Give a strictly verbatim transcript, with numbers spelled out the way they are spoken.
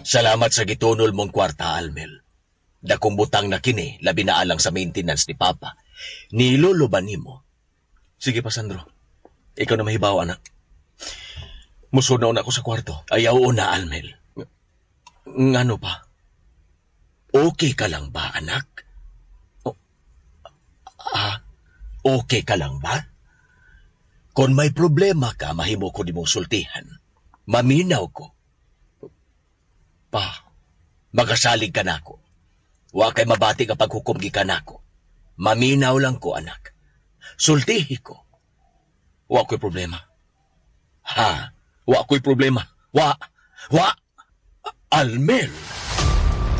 Salamat sa gitunol mong kwarta, Almel. Dakong butang na kini, labi na alang sa maintenance ni Papa. Nilolo ba nimo? Sige pa, Sandro. Ikaw na mahibaw, anak. Musunaw na ako sa kwarto. Ayaw na, Almel. Ngano pa? Okay ka lang ba, anak? O, ah, okay ka lang ba? Kung may problema ka, mahimo ko di mong sultihan. Maminaw ko. Pa, magasalig ka na ako. Wa kay mabati ka paghukom gikan ako. Maminaw lang ko, anak. Sultihi ko. Wa ko'y problema. Ha? Wa ko'y problema. Wa, wa, Almel.